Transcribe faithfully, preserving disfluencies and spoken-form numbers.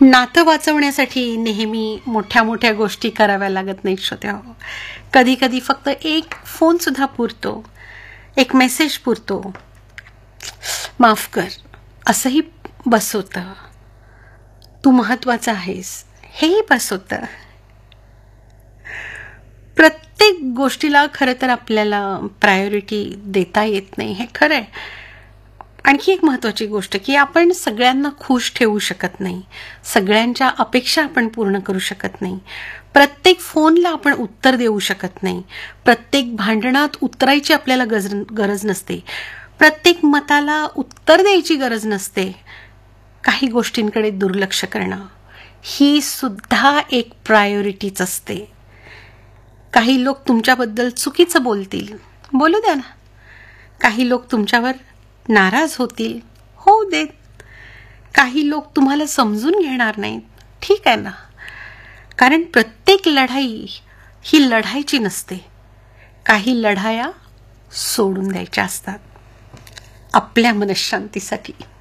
नातं वाचवण्यासाठी नेहमी मोठ्या मोठ्या गोष्टी कराव्या लागत नाहीत श्रोत्याहो. कधी कधी फक्त एक फोन सुद्धा पुरतो, एक मेसेज पुरतो, माफ कर असंही बस होतं, तू महत्वाचं आहेस हेही बस होतं. प्रत्येक गोष्टीला खरं तर आपल्याला प्रायोरिटी देता येत नाही, हे खरं आहे. आणखी एक महत्त्वाची गोष्ट की आपण सगळ्यांना खुश ठेवू शकत नाही, सगळ्यांच्या अपेक्षा आपण पूर्ण करू शकत नाही, प्रत्येक फोनला आपण उत्तर देऊ शकत नाही, प्रत्येक भांडणात उतरायची आपल्याला गरज गरज नसते, प्रत्येक मताला उत्तर द्यायची गरज नसते. काही गोष्टींकडे दुर्लक्ष करणं ही सुद्धा एक प्रायोरिटीच असते. काही लोक तुमच्याबद्दल चुकीचं बोलतील, बोलू द्या ना. काही लोक तुमच्यावर नाराज होतील, होऊ देत. काही लोक तुम्हाला समजून घेणार नाहीत, ठीक आहे ना. कारण प्रत्येक लढाई ही लढायची नसते, काही लढाया सोडून द्यायच्या असतात आपल्या मनःशांतीसाठी.